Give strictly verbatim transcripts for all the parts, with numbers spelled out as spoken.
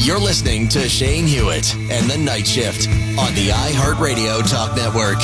You're listening to Shane Hewitt and the Night Shift on the iHeartRadio Talk Network.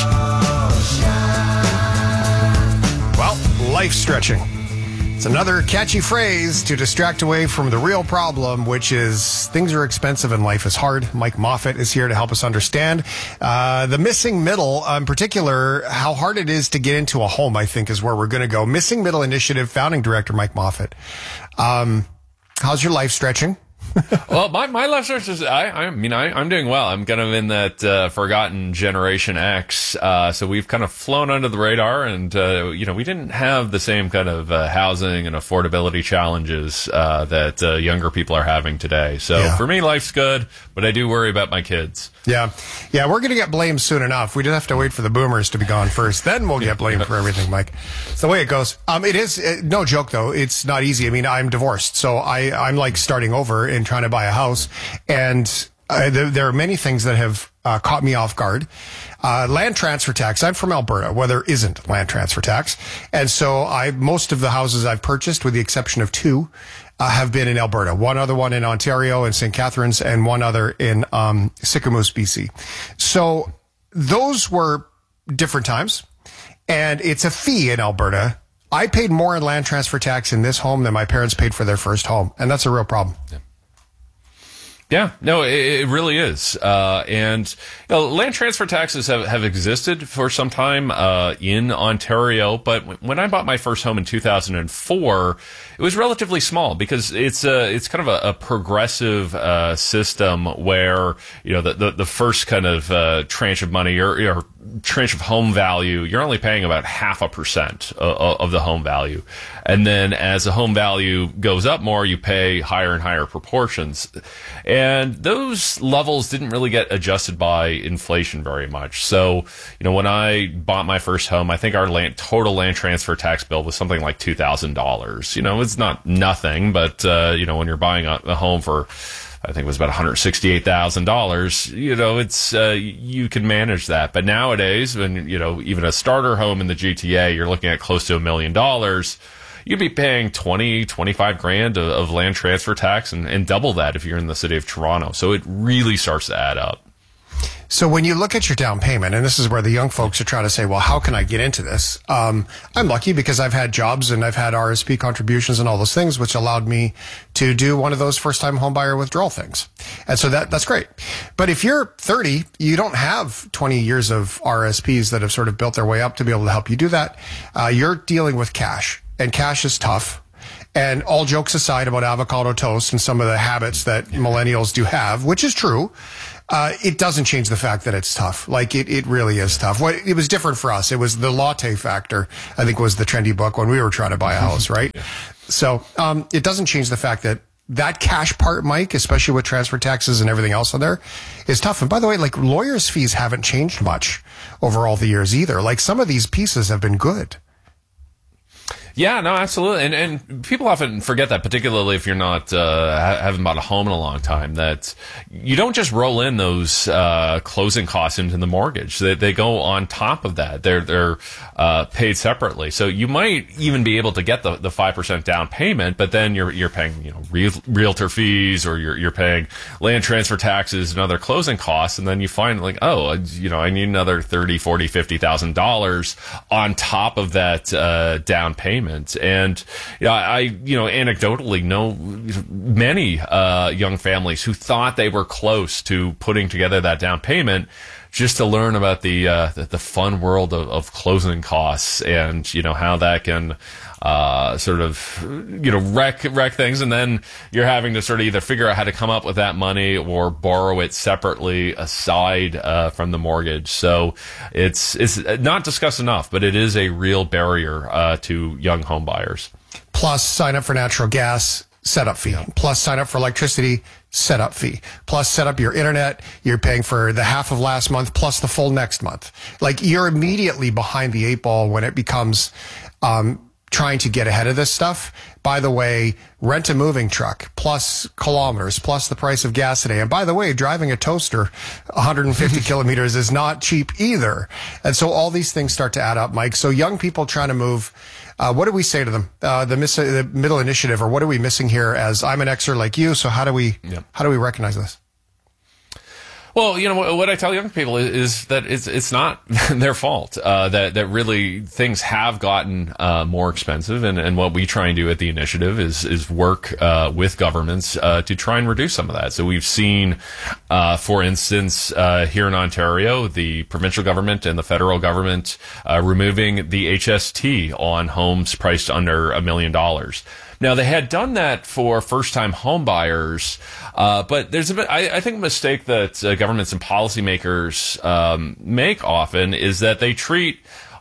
Well, life stretching. It's another catchy phrase to distract away from the real problem, which is things are expensive and life is hard. Mike Moffat is here to help us understand uh, the missing middle, in particular, how hard it is to get into a home, I think, is where we're going to go. Missing Middle Initiative founding director Mike Moffat. Um, how's your life stretching? Well, my, my life stretch is, I, I mean, I, I'm doing well. I'm kind of in that uh, forgotten Generation X. Uh, so we've kind of flown under the radar and, uh, you know, we didn't have the same kind of uh, housing and affordability challenges uh, that uh, younger people are having today. So yeah. For me, life's good, but I do worry about my kids. Yeah. Yeah, we're going to get blamed soon enough. We just have to wait for the boomers to be gone first. Then we'll get blamed for everything, Mike. It's the way it goes. Um, it is, uh, no joke, though. It's not easy. I mean, I'm divorced, so I, I'm like starting over and trying to buy a house. And uh, there, there are many things that have uh, caught me off guard. Uh, land transfer tax. I'm from Alberta, where there isn't land transfer tax. And so I, most of the houses I've purchased, with the exception of two, uh, have been in Alberta. One other one in Ontario in Saint Catharines and one other in, um, Sicamous, B C. So those were different times. And it's a fee in Alberta. I paid more in land transfer tax in this home than my parents paid for their first home. And that's a real problem. Yeah. Yeah, no, it, it really is. Uh, and you know, land transfer taxes have, have existed for some time uh, in Ontario. But when I bought my first home in two thousand four, it was relatively small because it's a, it's kind of a, a progressive uh, system where, you know, the, the, the first kind of uh, tranche of money or, or tranche of home value, you're only paying about half a percent of, of the home value. And then as the home value goes up more, you pay higher and higher proportions. And those levels didn't really get adjusted by inflation very much. So, you know, when I bought my first home, I think our land, total land transfer tax bill was something like two thousand dollars. You know, it's not nothing, but, uh, you know, when you're buying a, a home for, I think it was about one hundred sixty-eight thousand dollars, you know, it's, uh, you can manage that. But nowadays, when, you know, even a starter home in the G T A, you're looking at close to a million dollars. You'd be paying twenty, twenty-five grand of, of land transfer tax and, and double that if you're in the city of Toronto. So it really starts to add up. So when you look at your down payment, and this is where the young folks are trying to say, well, how can I get into this? Um, I'm lucky because I've had jobs and I've had R S P contributions and all those things, which allowed me to do one of those first-time homebuyer withdrawal things. And so that that's great. But if you're thirty, you don't have twenty years of R S Ps that have sort of built their way up to be able to help you do that. Uh, you're dealing with cash. And cash is tough. And all jokes aside about avocado toast and some of the habits that millennials do have, which is true, uh, it doesn't change the fact that it's tough. Like, it, it really is tough. What, it was different for us. It was the latte factor, I think, was the trendy book when we were trying to buy a house, right? Yeah. So um, it doesn't change the fact that that cash part, Mike, especially with transfer taxes and everything else on there, is tough. And by the way, like, lawyers' fees haven't changed much over all the years either. Like, some of these pieces have been good. Yeah, no, absolutely. And and people often forget that, particularly if you're not, uh, haven't bought a home in a long time, that you don't just roll in those, uh, closing costs into the mortgage. They, they go on top of that. They're, they're, uh, paid separately. So you might even be able to get the, the five percent down payment, but then you're, you're paying, you know, real, realtor fees, or you're, you're paying land transfer taxes and other closing costs. And then you find like, oh, you know, I need another thirty, forty, fifty thousand dollars on top of that, uh, down payment. And you know, I, you know, anecdotally know many uh, young families who thought they were close to putting together that down payment, just to learn about the uh, the, the fun world of, of closing costs and, you know, how that can uh, sort of, you know, wreck wreck things. And then you're having to sort of either figure out how to come up with that money or borrow it separately aside uh, from the mortgage. So it's it's not discussed enough, but it is a real barrier uh, to young home buyers. Plus, sign up for natural gas, setup fee. Yeah. Plus, sign up for electricity, setup fee. Plus, set up your internet. You're paying for the half of last month plus the full next month. Like, you're immediately behind the eight ball when it becomes um trying to get ahead of this stuff. By the way, rent a moving truck plus kilometers plus the price of gas today. And by the way, driving a toaster one hundred fifty kilometers is not cheap either. And so all these things start to add up, Mike. So young people trying to move, uh, what do we say to them? Uh, the, miss- the middle initiative, or what are we missing here? As I'm an Xer like you, so how do we, yep. how do we recognize this? Well, you know, what, what I tell young people is, is that it's it's not their fault, uh, that, that really things have gotten uh, more expensive. And, and what we try and do at the initiative is is work uh, with governments uh, to try and reduce some of that. So we've seen, uh, for instance, uh, here in Ontario, the provincial government and the federal government uh, removing the H S T on homes priced under a million dollars. Now, they had done that for first-time home buyers, uh, but there's a bit, I, I think a mistake that uh, governments and policymakers um, make often is that they treat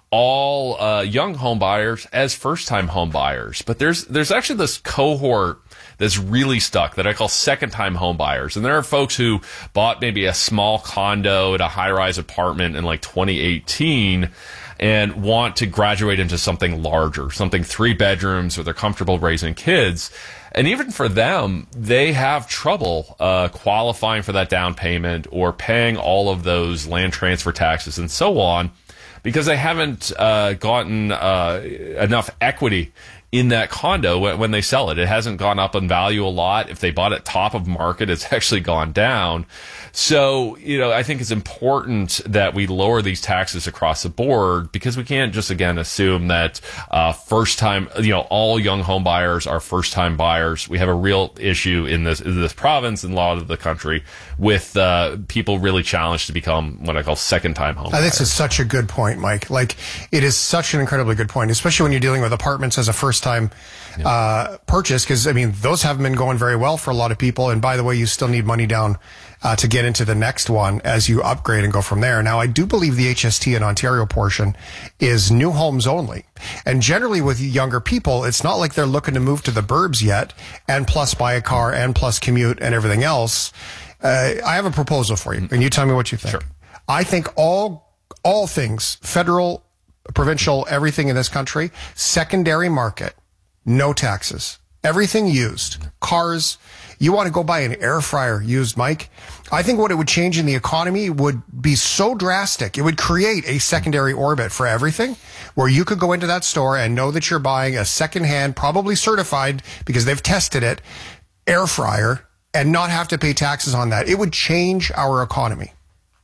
all uh, young home buyers as first-time home buyers. But there's there's actually this cohort that's really stuck that I call second-time home buyers. And there are folks who bought maybe a small condo at a high-rise apartment in like twenty eighteen and want to graduate into something larger, something three bedrooms where they're comfortable raising kids. And even for them, they have trouble uh, qualifying for that down payment or paying all of those land transfer taxes and so on because they haven't uh, gotten uh, enough equity in that condo when they sell it. It hasn't gone up in value a lot. If they bought it top of market, it's actually gone down. So, you know, I think it's important that we lower these taxes across the board because we can't just, again, assume that uh, first time, you know, all young home buyers are first time buyers. We have a real issue in this, in this province and a lot of the country with uh, people really challenged to become what I call second time home buyers. This is such a good point, Mike. Like, it is such an incredibly good point, especially when you're dealing with apartments as a first time yeah. uh, purchase, because, I mean, those haven't been going very well for a lot of people. And by the way, you still need money down Uh, to get into the next one as you upgrade and go from there. Now, I do believe the H S T in Ontario portion is new homes only. And generally with younger people, it's not like they're looking to move to the burbs yet and plus buy a car and plus commute and everything else. Uh, I have a proposal for you, and you tell me what you think. Sure. I think all, all things, federal, provincial, everything in this country, secondary market, no taxes. Everything used. Cars. You want to go buy an air fryer used, Mike? I think what it would change in the economy would be so drastic. It would create a secondary orbit for everything where you could go into that store and know that you're buying a secondhand, probably certified because they've tested it, air fryer and not have to pay taxes on that. It would change our economy.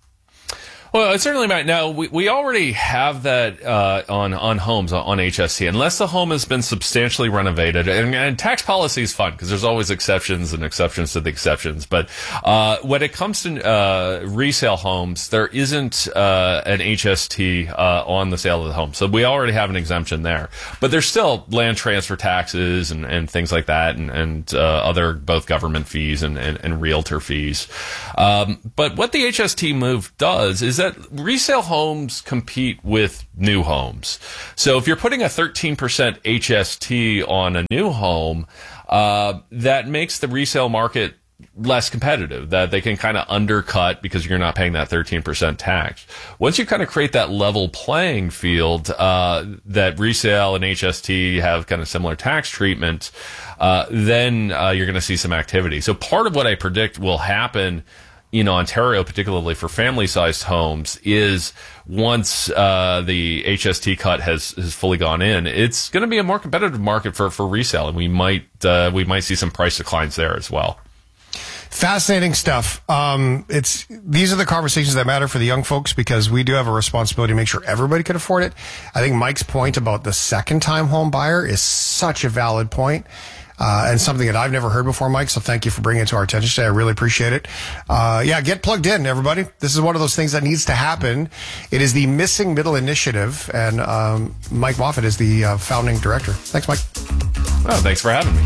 Well, it certainly might. Now, we, we already have that uh, on on homes, on H S T, unless the home has been substantially renovated. And, and tax policy is fun because there's always exceptions and exceptions to the exceptions. But uh, when it comes to uh, resale homes, there isn't uh, an H S T uh, on the sale of the home. So we already have an exemption there. But there's still land transfer taxes and, and things like that and, and uh, other both government fees and, and, and realtor fees. Um, but what the H S T move does is that resale homes compete with new homes. So if you're putting a thirteen percent H S T on a new home, uh, that makes the resale market less competitive, that they can kind of undercut because you're not paying that thirteen percent tax. Once you kind of create that level playing field, uh, that resale and H S T have kind of similar tax treatment, uh, then uh, you're going to see some activity. So part of what I predict will happen in Ontario, particularly for family-sized homes, is once uh, the H S T cut has, has fully gone in, it's going to be a more competitive market for, for resale, and we might uh, we might see some price declines there as well. Fascinating stuff. Um, it's these are the conversations that matter for the young folks because we do have a responsibility to make sure everybody can afford it. I think Mike's point about the second-time home buyer is such a valid point. Uh, and something that I've never heard before, Mike. So thank you for bringing it to our attention today. I really appreciate it. Uh, yeah, get plugged in, everybody. This is one of those things that needs to happen. It is the Missing Middle Initiative, and um, Mike Moffat is the uh, founding director. Thanks, Mike. Oh, thanks for having me.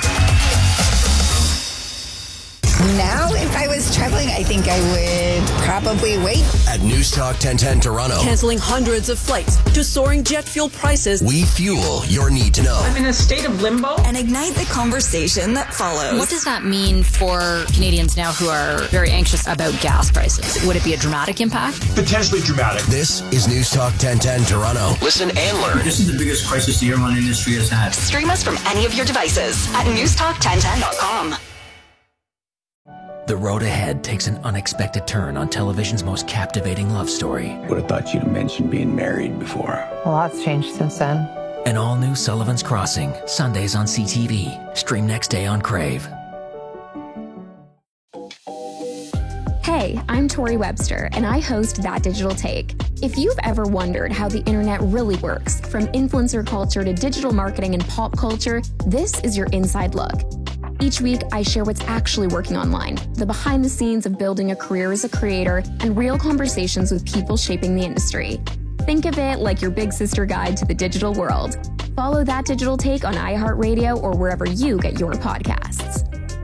Now, if I was traveling, I think I would probably wait. At News Talk ten ten Toronto, canceling hundreds of flights to soaring jet fuel prices. We fuel your need to know. I'm in a state of limbo. And ignite the conversation that follows. What does that mean for Canadians now who are very anxious about gas prices? Would it be a dramatic impact? Potentially dramatic. This is News Talk ten ten Toronto. Listen and learn. This is the biggest crisis the airline industry has had. Stream us from any of your devices at news talk ten ten dot com. The road ahead takes an unexpected turn on television's most captivating love story. Would have thought you'd have mentioned being married before. A lot's changed since then. An all-new Sullivan's Crossing, Sundays on C T V. Stream next day on Crave. Hey, I'm Tori Webster, and I host That Digital Take. If you've ever wondered how the internet really works, from influencer culture to digital marketing and pop culture, this is your inside look. Each week, I share what's actually working online, the behind the scenes of building a career as a creator, and real conversations with people shaping the industry. Think of it like your big sister guide to the digital world. Follow That Digital Take on iHeartRadio or wherever you get your podcasts.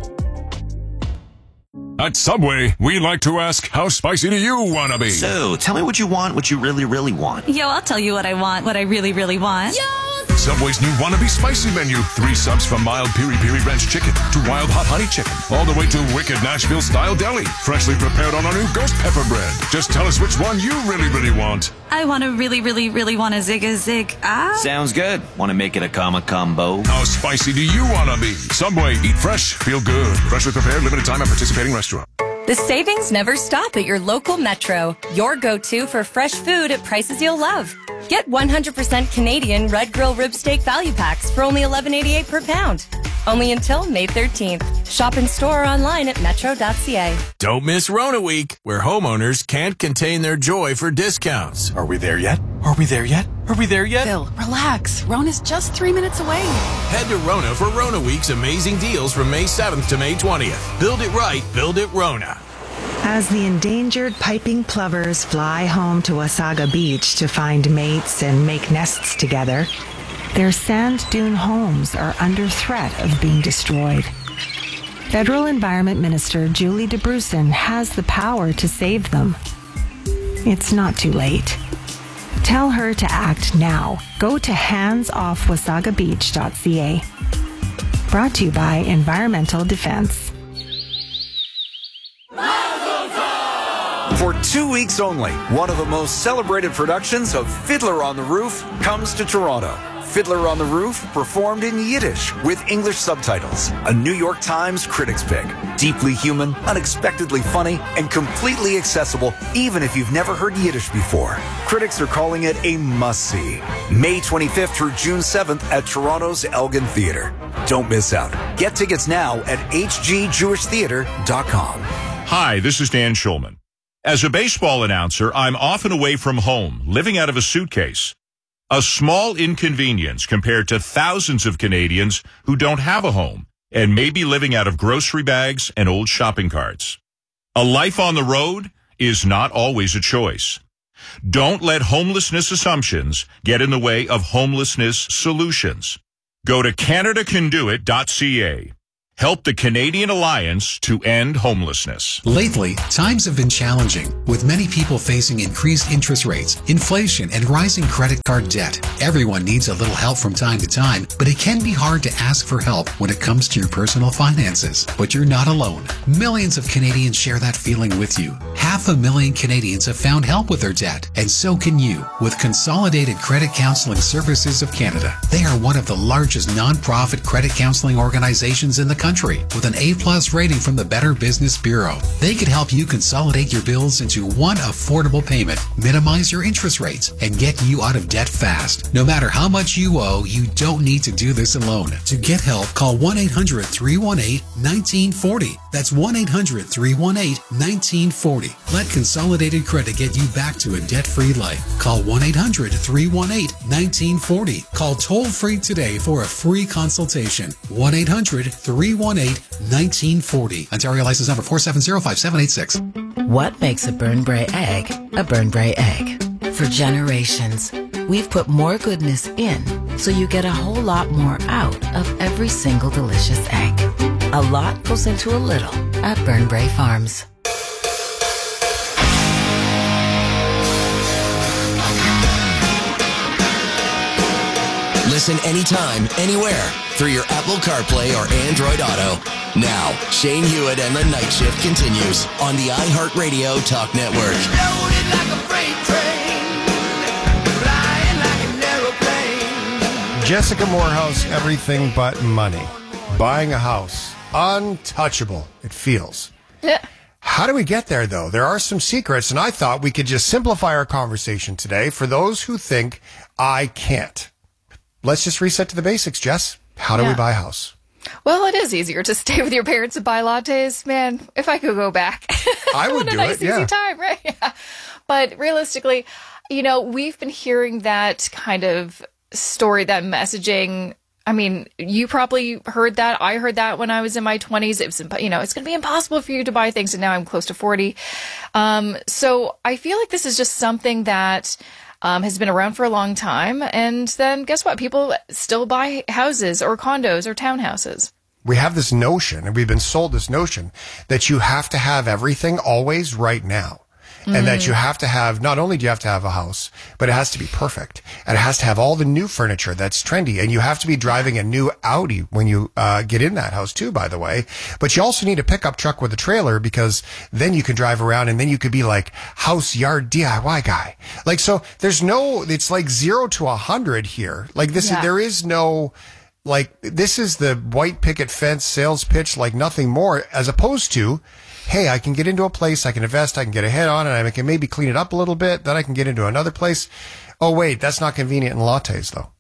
At Subway, we like to ask, how spicy do you want to be? So, tell me what you want, what you really, really want. Yo, I'll tell you what I want, what I really, really want. Yo! Subway's new Wannabe Spicy menu. Three subs from mild piri piri ranch chicken to wild hot honey chicken, all the way to wicked Nashville-style deli, freshly prepared on our new ghost pepper bread. Just tell us which one you really, really want. I want to really, really, really want a zig a zig. Ah. Sounds good. Want to make it a comma combo? How spicy do you want to be? Subway, eat fresh, feel good. Freshly prepared, limited time at participating restaurant. The savings never stop at your local Metro. Your go-to for fresh food at prices you'll love. Get one hundred percent Canadian Red Grill Rib Steak Value Packs for only eleven eighty-eight per pound. Only until May thirteenth. Shop in store or online at metro dot c a. Don't miss Rona Week, where homeowners can't contain their joy for discounts. Are we there yet? Are we there yet? Are we there yet? Bill, relax. Rona's just three minutes away. Head to Rona for Rona Week's amazing deals from May seventh to May twentieth. Build it right, build it Rona. As the endangered piping plovers fly home to Wasaga Beach to find mates and make nests together, their sand dune homes are under threat of being destroyed. Federal Environment Minister Julie DeBrusen has the power to save them. It's not too late. Tell her to act now. Go to hands off wasaga beach dot c a. Brought to you by Environmental Defense. For two weeks only, one of the most celebrated productions of Fiddler on the Roof comes to Toronto. Fiddler on the Roof, performed in Yiddish with English subtitles. A New York Times critics pick. Deeply human, unexpectedly funny, and completely accessible even if you've never heard Yiddish before. Critics are calling it a must-see. May twenty-fifth through June seventh at Toronto's Elgin Theatre. Don't miss out. Get tickets now at h g jewish theatre dot com. Hi, this is Dan Schulman. As a baseball announcer, I'm often away from home, living out of a suitcase. A small inconvenience compared to thousands of Canadians who don't have a home and may be living out of grocery bags and old shopping carts. A life on the road is not always a choice. Don't let homelessness assumptions get in the way of homelessness solutions. Go to canada can do it dot c a. Help the Canadian Alliance to end homelessness. Lately, times have been challenging, with many people facing increased interest rates, inflation, and rising credit card debt. Everyone needs a little help from time to time, but it can be hard to ask for help when it comes to your personal finances. But you're not alone. Millions of Canadians share that feeling with you. Half a million Canadians have found help with their debt, and so can you with Consolidated Credit Counseling Services of Canada. They are one of the largest nonprofit credit counseling organizations in the country with an A-plus rating from the Better Business Bureau. They could help you consolidate your bills into one affordable payment, minimize your interest rates, and get you out of debt fast. No matter how much you owe, you don't need to do this alone. To get help, call one eight hundred three one eight one nine four zero. That's one eight hundred three one eight one nine four zero. Let Consolidated Credit get you back to a debt-free life. Call one eight hundred three one eight one nine four zero. Call toll-free today for a free consultation. one eight hundred three one eight one nine four zero. Ontario license number four seven zero five seven eight six. What makes a Burnbrae egg a Burnbrae egg? For generations, we've put more goodness in so you get a whole lot more out of every single delicious egg. A lot goes into a little at Burnbrae Farms. Listen anytime, anywhere, through your Apple CarPlay or Android Auto. Now, Shane Hewitt and the Night Shift continues on the iHeartRadio Talk Network. Loaded like a freight train, flying like an aeroplane. Jessica Morehouse, everything but money. Buying a house. Untouchable, it feels. Yeah. How do we get there, though? There are some secrets, and I thought we could just simplify our conversation today for those who think I can't. Let's just reset to the basics, Jess. How do yeah. we buy a house? Well, it is easier to stay with your parents and buy lattes. Man, if I could go back. I would do a nice, it, yeah. easy time, right? Yeah. But realistically, you know, we've been hearing that kind of story, that messaging. I mean, you probably heard that. I heard that when I was in my twenties. It was, you know, it's going to be impossible for you to buy things. And now I'm close to forty. Um, so I feel like this is just something that um, has been around for a long time. And then guess what? People still buy houses or condos or townhouses. We have this notion, and we've been sold this notion, that you have to have everything always right now. And mm. that you have to have, not only do you have to have a house, but it has to be perfect. And it has to have all the new furniture that's trendy. And you have to be driving a new Audi when you uh, get in that house too, by the way. But you also need a pickup truck with a trailer, because then you can drive around and then you could be like house yard D I Y guy. Like, so there's no, it's like zero to a hundred here. Like this, yeah. there is no, like, this is the white picket fence sales pitch like nothing more, as opposed to, hey, I can get into a place, I can invest, I can get ahead on it, I can maybe clean it up a little bit, then I can get into another place. Oh, wait, that's not convenient in lattes, though.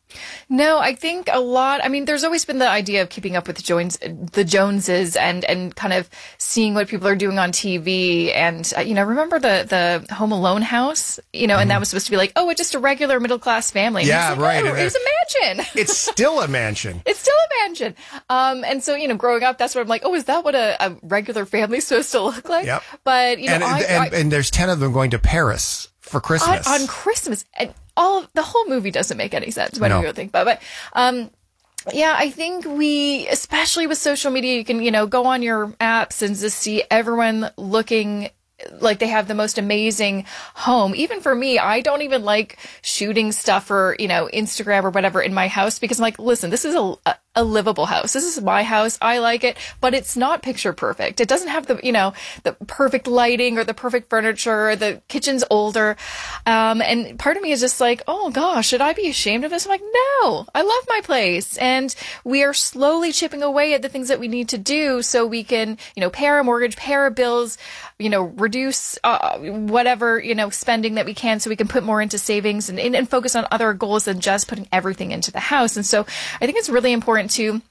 No, I think a lot, I mean, there's always been the idea of keeping up with the Jones, the Joneses and, and kind of seeing what people are doing on T V. And, uh, you know, remember the, the Home Alone house, you know, mm-hmm. and that was supposed to be like, oh, it's just a regular middle class family. And yeah, like, right. Oh, it was a mansion. It's still a mansion. It's still a mansion. Um, and so, you know, growing up, that's what I'm like, oh, is that what a, a regular family's supposed to look like? Yep. But, you know, and, I, and, I, and there's ten of them going to Paris for Christmas. On, on Christmas. And all of, the whole movie doesn't make any sense. What no. do you think about it? But, um, yeah, I think we, especially with social media, you can, you know, go on your apps and just see everyone looking like they have the most amazing home. Even for me, I don't even like shooting stuff for, you know, Instagram or whatever in my house, because I'm like, listen, this is a, a, a livable house. This is my house. I like it, but it's not picture perfect. It doesn't have the, you know, the perfect lighting or the perfect furniture. The kitchen's older. Um, and part of me is just like, oh gosh, should I be ashamed of this? I'm like, no, I love my place. And we are slowly chipping away at the things that we need to do so we can, you know, pay our mortgage, pay our bills, you know, reduce uh, whatever, you know, spending that we can so we can put more into savings and, and, and focus on other goals than just putting everything into the house. And so I think it's really important to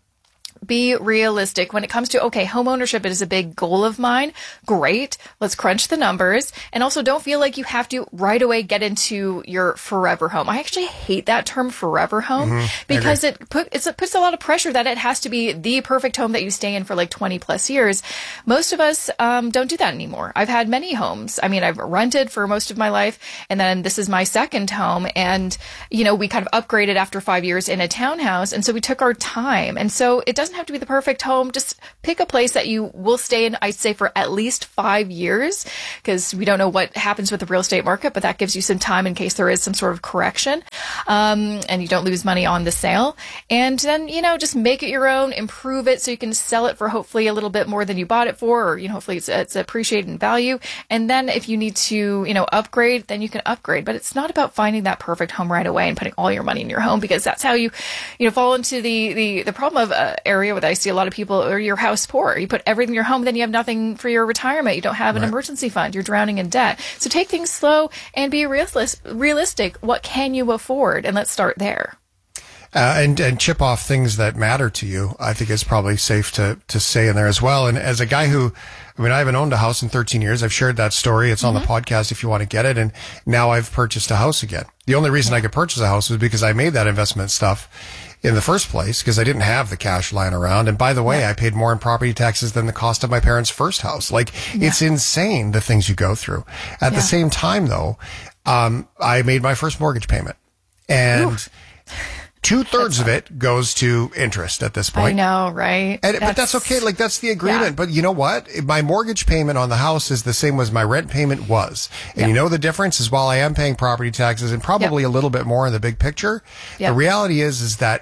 be realistic when it comes to, okay, home ownership is a big goal of mine. Great. Let's crunch the numbers. And also don't feel like you have to right away get into your forever home. I actually hate that term forever home mm-hmm. because it, put, it's, it puts a lot of pressure that it has to be the perfect home that you stay in for like twenty plus years. Most of us um, don't do that anymore. I've had many homes. I mean, I've rented for most of my life, and then this is my second home. And, you know, we kind of upgraded after five years in a townhouse. And so we took our time. And so it doesn't have to be the perfect home. Just pick a place that you will stay in, I'd say, for at least five years, because we don't know what happens with the real estate market, but that gives you some time in case there is some sort of correction, um, and you don't lose money on the sale. And then, you know, just make it your own, improve it so you can sell it for hopefully a little bit more than you bought it for, or, you know, hopefully it's, it's appreciated in value. And then if you need to, you know, upgrade, then you can upgrade. But it's not about finding that perfect home right away and putting all your money in your home, because that's how you, you know, fall into the, the, the problem of uh, area with I see a lot of people, or your house poor. You put everything in your home, then you have nothing for your retirement. You don't have an right. emergency fund. You're drowning in debt. So take things slow and be realis- realistic. What can you afford? And let's start there. Uh, and, and chip off things that matter to you. I think it's probably safe to, to say in there as well. And as a guy who, I mean, I haven't owned a house in thirteen years. I've shared that story. It's mm-hmm. on the podcast if you want to get it. And now I've purchased a house again. The only reason I could purchase a house was because I made that investment stuff in the first place, because I didn't have the cash lying around. And by the way, yeah. I paid more in property taxes than the cost of my parents' first house. Like, yeah. it's insane the things you go through. At yeah. the same time, though, um, I made my first mortgage payment. And Ooh. Two thirds of it goes to interest at this point. I know, right? And, but that's okay. Like, that's the agreement. Yeah. But you know what? My mortgage payment on the house is the same as my rent payment was. And yep. you know the difference is while I am paying property taxes and probably yep. a little bit more in the big picture, yep. the reality is, is that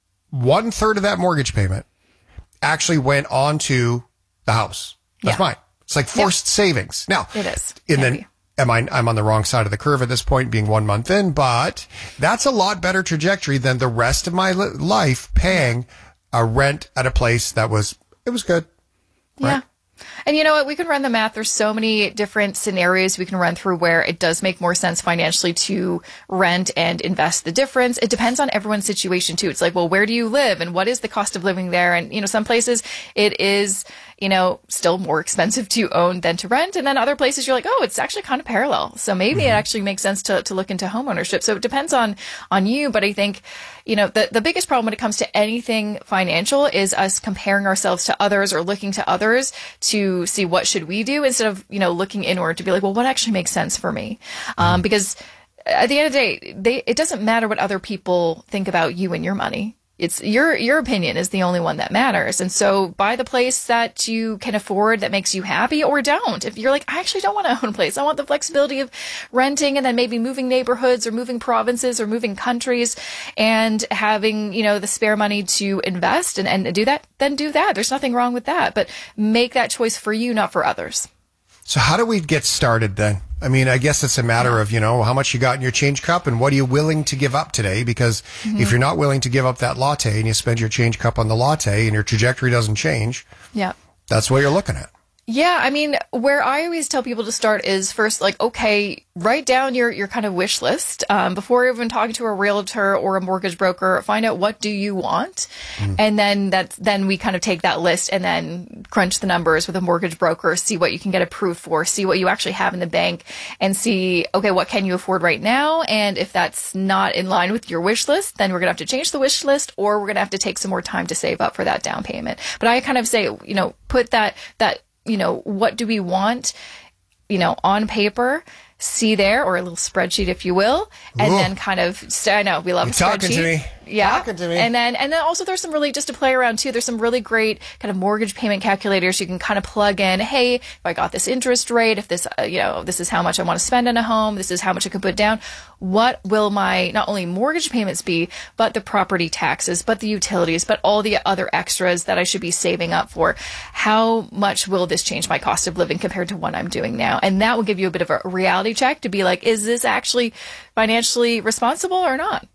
one third of that mortgage payment actually went on to the house. That's yeah. mine. It's like forced yep. savings. Now, it is. And then, am I, I'm on the wrong side of the curve at this point, being one month in, but that's a lot better trajectory than the rest of my li- life paying a rent at a place that was, it was good. Right? Yeah. And you know what? We can run the math. There's so many different scenarios we can run through where it does make more sense financially to rent and invest the difference. It depends on everyone's situation too. It's like, well, where do you live and what is the cost of living there? And, you know, some places it is, you know, still more expensive to own than to rent. And then other places you're like, oh, it's actually kind of parallel. So maybe mm-hmm. it actually makes sense to, to look into home ownership. So it depends on, on you. But I think, you know, the, the biggest problem when it comes to anything financial is us comparing ourselves to others or looking to others to see what should we do instead of, you know, looking inward to be like, well, what actually makes sense for me? Mm-hmm. Um, because at the end of the day, they, it doesn't matter what other people think about you and your money. It's your, your opinion is the only one that matters. And so buy the place that you can afford that makes you happy, or don't. If you're like, I actually don't want to own a place. I want the flexibility of renting and then maybe moving neighborhoods or moving provinces or moving countries and having, you know, the spare money to invest and, and do that, then do that. There's nothing wrong with that, but make that choice for you, not for others. So how do we get started then? I mean, I guess it's a matter of, you know, how much you got in your change cup and what are you willing to give up today? Because mm-hmm. if you're not willing to give up that latte and you spend your change cup on the latte and your trajectory doesn't change, yeah, that's what you're looking at. Yeah, I mean, where I always tell people to start is first, like, okay, write down your, your kind of wish list. Um, before even talking to a realtor or a mortgage broker, find out what do you want. Mm. And then that's, then we kind of take that list and then crunch the numbers with a mortgage broker, see what you can get approved for, see what you actually have in the bank and see, okay, what can you afford right now? And if that's not in line with your wish list, then we're going to have to change the wish list or we're going to have to take some more time to save up for that down payment. But I kind of say, you know, put that, that, you know, what do we want, you know, on paper, see there, or a little spreadsheet, if you will, and Ooh. then kind of, I know, we love You're a spreadsheet. Talking to me. Yeah. Talking to me. And then, and then also there's some really, just to play around too, there's some really great kind of mortgage payment calculators you can kind of plug in. Hey, if I got this interest rate, if this, uh, you know, this is how much I want to spend on a home, this is how much I can put down. What will my, not only mortgage payments be, but the property taxes, but the utilities, but all the other extras that I should be saving up for? How much will this change my cost of living compared to what I'm doing now? And that will give you a bit of a reality check to be like, is this actually financially responsible or not?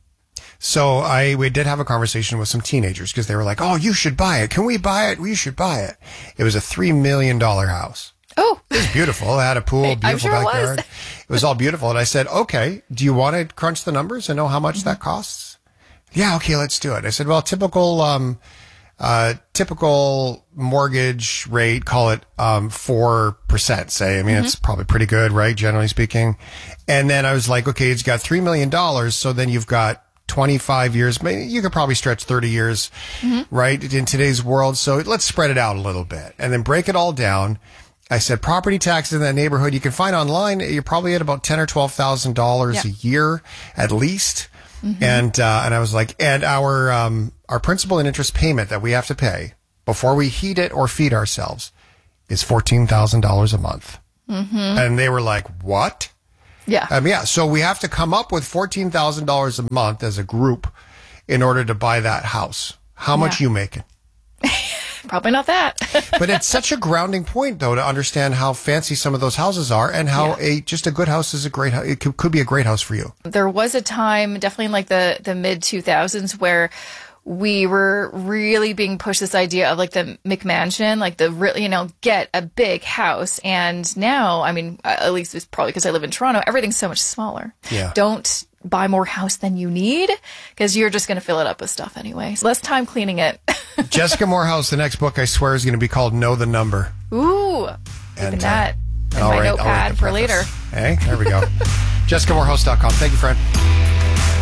So I, we did have a conversation with some teenagers because they were like, oh, you should buy it. Can we buy it? We should buy it. It was a three million dollars house. Oh, it was beautiful. It had a pool, beautiful I'm sure backyard. It was. It was all beautiful. And I said, okay, do you want to crunch the numbers and know how much mm-hmm. that costs? Yeah. Okay. Let's do it. I said, well, typical, um, uh, typical mortgage rate, call it, um, four percent, say. I mean, mm-hmm. it's probably pretty good, right? Generally speaking. And then I was like, okay, it's got three million dollars. So then you've got twenty-five years, maybe you could probably stretch thirty years, mm-hmm. right, in today's world. So let's spread it out a little bit and then break it all down. I said property taxes in that neighborhood you can find online. You're probably at about ten or twelve thousand dollars yeah. a year at least. Mm-hmm. And uh, and I was like, and our um our principal and interest payment that we have to pay before we heat it or feed ourselves is fourteen thousand dollars a month. Mm-hmm. And they were like, what? Yeah. Um, yeah. So we have to come up with fourteen thousand dollars a month as a group in order to buy that house. How yeah. much you making? Probably not that. But it's such a grounding point, though, to understand how fancy some of those houses are and how yeah. a just a good house is a great house. It could, could be a great house for you. There was a time, definitely in like the, the mid two thousands, where we were really being pushed this idea of like the McMansion, like the really, you know, get a big house. And now, I mean, at least it's probably because I live in Toronto, everything's so much smaller. Yeah. Don't buy more house than you need because you're just going to fill it up with stuff anyway. So less time cleaning it. Jessica Morehouse, the next book I swear is going to be called Know the Number. Ooh, and even that. Uh, and my right, notepad for later. Hey, there we go. Jessica Morehouse dot com. Thank you, friend.